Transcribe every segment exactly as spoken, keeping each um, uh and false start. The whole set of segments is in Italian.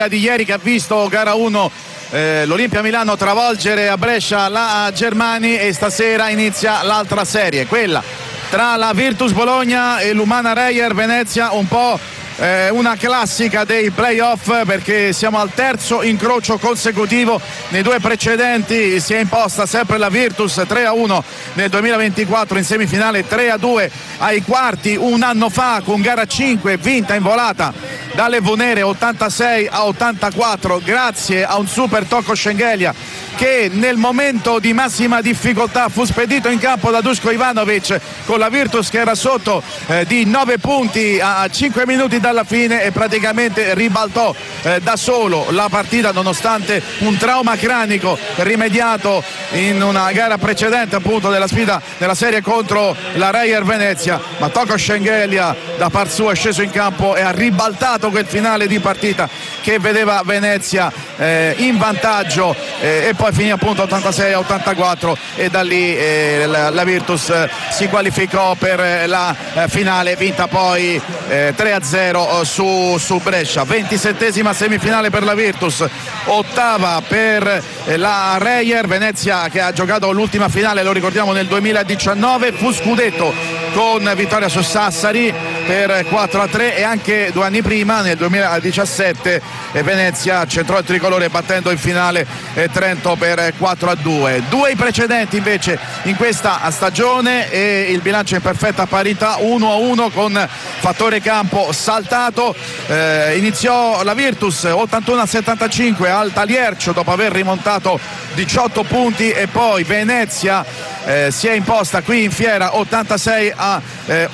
di ieri che ha visto gara uno eh, l'Olimpia Milano travolgere a Brescia la Germani, e stasera inizia l'altra serie, quella tra la Virtus Bologna e l'Umana Reyer Venezia, un po' eh, una classica dei playoff, perché siamo al terzo incrocio consecutivo. Nei due precedenti si è imposta sempre la Virtus tre a uno nel duemilaventiquattro in semifinale, tre a due ai quarti un anno fa con gara cinque vinta in volata dalle Vonere ottantasei a ottantaquattro grazie a un super tocco Schengelia che nel momento di massima difficoltà fu spedito in campo da Duško Ivanović con la Virtus che era sotto eh, di nove punti a cinque minuti dalla fine, e praticamente ribaltò eh, da solo la partita nonostante un trauma cranico rimediato in una gara precedente appunto della sfida della serie contro la Reyer Venezia. Ma tocco Schengelia da par sua è sceso in campo e ha ribaltato quel finale di partita che vedeva Venezia eh, in vantaggio, eh, e poi finì appunto ottantasei a ottantaquattro, e da lì eh, la, la Virtus eh, si qualificò per eh, la eh, finale, vinta poi eh, tre a zero su, su Brescia. ventisettesima semifinale per la Virtus, ottava per eh, la Reyer Venezia che ha giocato l'ultima finale, lo ricordiamo, nel duemiladiciannove, fu scudetto con vittoria su Sassari per quattro a tre, e anche due anni prima nel duemiladiciassette eh, Venezia centrò il tricolore battendo in finale eh, Trento per quattro a due. Due i precedenti invece in questa stagione e il bilancio in perfetta parità, uno a uno con fattore campo saltato. Eh, iniziò la Virtus ottantuno a settantacinque al Taliercio dopo aver rimontato diciotto punti, e poi Venezia eh, si è imposta qui in fiera ottantasei a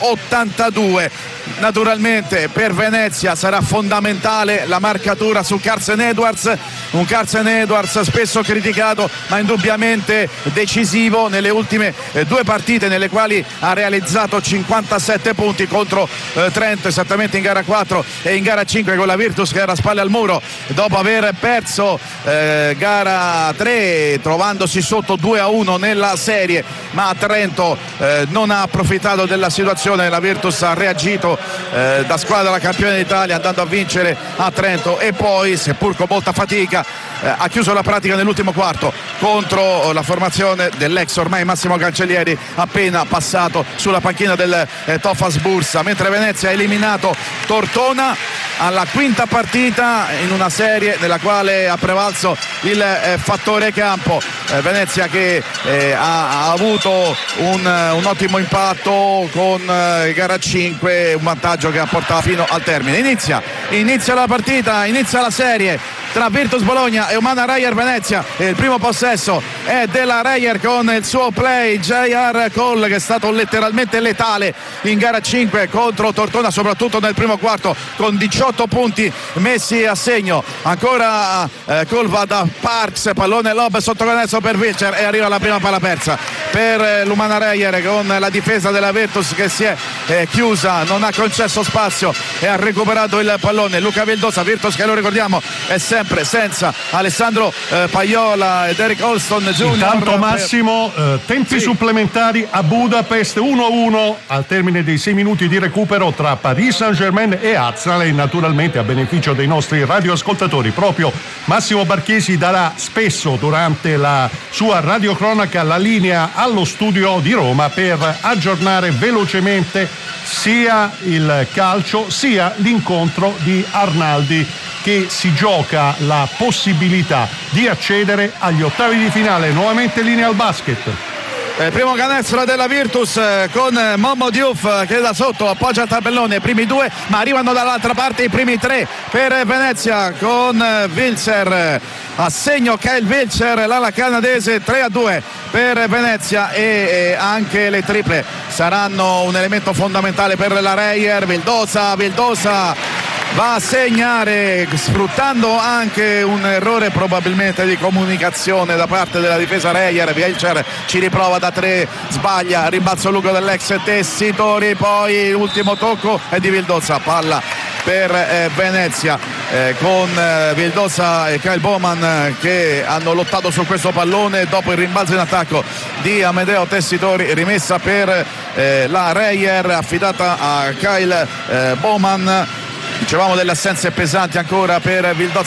ottantadue. Naturalmente per Venezia sarà fondamentale la marcatura su Carsen Edwards, un Carsen Edwards spesso criticato ma indubbiamente decisivo nelle ultime eh, due partite nelle quali ha realizzato cinquantasette punti contro eh, Trento, esattamente in gara quattro e in gara cinque con la Virtus che era a spalle al muro dopo aver perso eh, gara tre trovandosi sotto due a uno nella serie, ma Trento eh, non ha approfittato della situazione. La Virtus ha reagito eh, da squadra da campione d'Italia andando a vincere a Trento, e poi seppur con molta fatica eh, ha chiuso la pratica nell'ultimo quarto contro la formazione dell'ex ormai Massimo Cancellieri, appena passato sulla panchina del eh, Tofas Bursa, mentre Venezia ha eliminato Tortona alla quinta partita in una serie nella quale ha prevalso il eh, fattore campo. eh, Venezia che eh, ha, ha avuto un, un ottimo impatto con eh, gara cinque, un vantaggio che ha portato fino al termine. Inizia, inizia la partita, inizia la serie tra Virtus Bologna e Umana Reyer Venezia, e il primo possesso è della Reyer con il suo play J R Cole che è stato letteralmente letale in gara cinque contro Tortona, soprattutto nel primo quarto con diciotto punti messi a segno. Ancora eh, Cole va da Parks, pallone lob sotto canestro per Wilcher e arriva la prima palla persa per eh, l'Umana Reyer, con la difesa della Virtus che si è eh, chiusa, non ha concesso spazio e ha recuperato il pallone. Luca Vildosa, Virtus che lo ricordiamo è sempre senza Alessandro eh, Paiola ed Eric Olston Junior Intanto Massimo, eh, tempi sì. supplementari a Budapest, uno a uno al termine dei sei minuti di recupero tra Paris Saint-Germain e Arsenal, e naturalmente a beneficio dei nostri radioascoltatori proprio Massimo Barchesi darà spesso durante la sua radiocronaca la linea allo studio di Roma per aggiornare velocemente sia il calcio sia l'incontro di Arnaldi, che si gioca la possibilità di accedere agli ottavi di finale. Nuovamente linea al basket. Eh, primo canestro della Virtus eh, con Momo Diouf che da sotto appoggia il tabellone, i primi due, ma arrivano dall'altra parte i primi tre per Venezia con eh, Wilcher a segno Kyle Wilcher, l'ala canadese. Tre a due per Venezia, e eh, anche le triple saranno un elemento fondamentale per la Reyer. Vildosa, Vildosa va a segnare sfruttando anche un errore probabilmente di comunicazione da parte della difesa Reyer. Wilcher ci riprova da tre, sbaglia, rimbalzo lungo dell'ex Tessitori, poi ultimo tocco è di Vildosa, palla per eh, Venezia eh, con eh, Vildosa e Kyle Bowman eh, che hanno lottato su questo pallone. Dopo il rimbalzo in attacco di Amedeo Tessitori, rimessa per eh, la Reyer affidata a Kyle eh, Bowman. Dicevamo delle assenze pesanti ancora per Vildosa